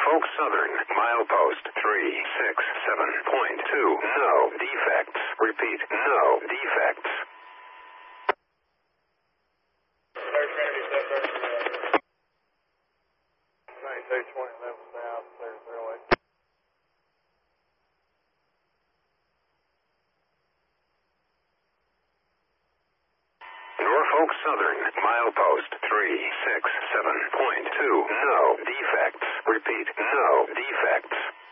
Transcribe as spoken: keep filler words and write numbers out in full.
Norfolk Southern, milepost three six seven point two. No defects. Repeat, no defects. ninety-two twenty eleven south, clear zero eight. Norfolk Southern, milepost three six seven point two. No defects. Repeat, no defects.